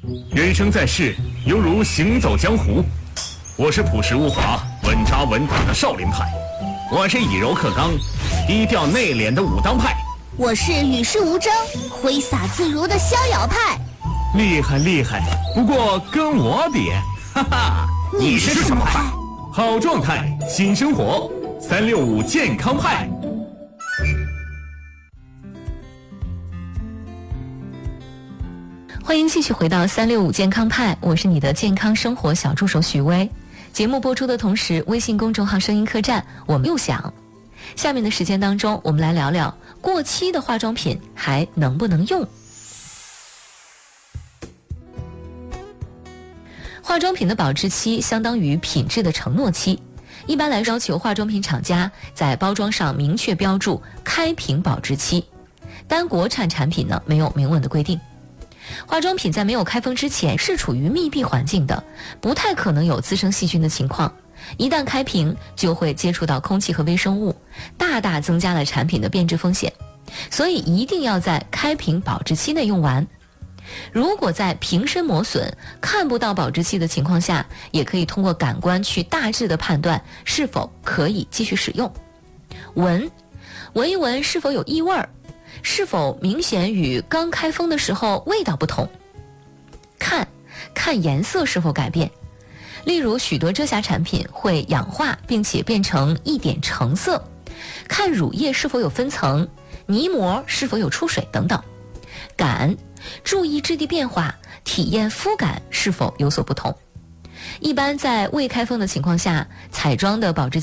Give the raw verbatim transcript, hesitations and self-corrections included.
人生在世，犹如行走江湖。我是朴实无华、稳扎稳打的少林派，我是以柔克刚、低调内敛的武当派， 我是与世无争、挥洒自如的逍遥派。 厉害厉害，不过跟我比，哈哈， 你是什么派？ 好状态，新生活，三六五健康派。 欢迎继续回到三六五健康派，我是你的健康生活小助手许薇。节目播出的同时，微信公众号声音客栈我们又想。下面的时间当中，我们来聊聊过期的化妆品还能不能用。化妆品的保质期相当于品质的承诺期，一般来说要求化妆品厂家在包装上明确标注开瓶保质期，但国产产品呢没有明文的规定。化妆品在没有开封之前是处于密闭环境的，不太可能有滋生细菌的情况，一旦开瓶就会接触到空气和微生物，大大增加了产品的变质风险，所以一定要在开瓶保质期内用完。如果在瓶身磨损、看不到保质期的情况下，也可以通过感官去大致的判断是否可以继续使用。闻，闻一闻是否有异味儿，是否明显与刚开封的时候味道不同。看，看颜色是否改变，例如许多遮瑕产品会氧化并且变成一点橙色，看乳液是否有分层，泥膜是否有出水等等。感，注意质地变化，体验肤感是否有所不同。一般在未开封的情况下，彩妆的保质